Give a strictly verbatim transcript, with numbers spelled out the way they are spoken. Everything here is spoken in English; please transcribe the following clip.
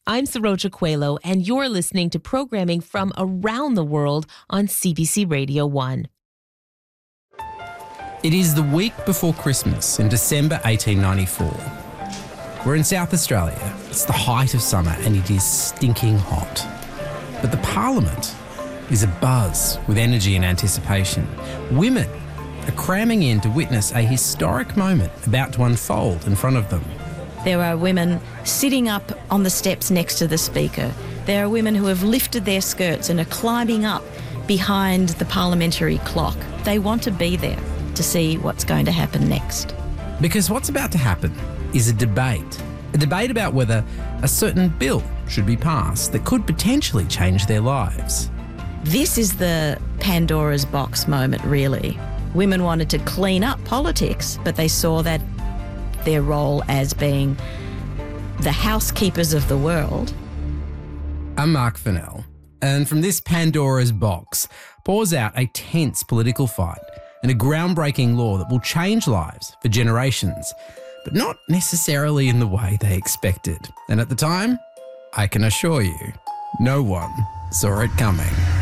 I'm Saroja Coelho, and you're listening to programming from around the world on C B C Radio one. It is the week before Christmas in December eighteen ninety-four. We're in South Australia. It's the height of summer and it is stinking hot. But the Parliament is abuzz with energy and anticipation. Women are cramming in to witness a historic moment about to unfold in front of them. There are women sitting up on the steps next to the Speaker. There are women who have lifted their skirts and are climbing up behind the parliamentary clock. They want to be there to see what's going to happen next. Because what's about to happen is a debate. A debate about whether a certain bill should be passed that could potentially change their lives. This is the Pandora's box moment, really. Women wanted to clean up politics, but they saw that their role as being the housekeepers of the world. I'm Mark Fennell, and from this Pandora's box pours out a tense political fight and a groundbreaking law that will change lives for generations, but not necessarily in the way they expected. And at the time, I can assure you, no one saw it coming.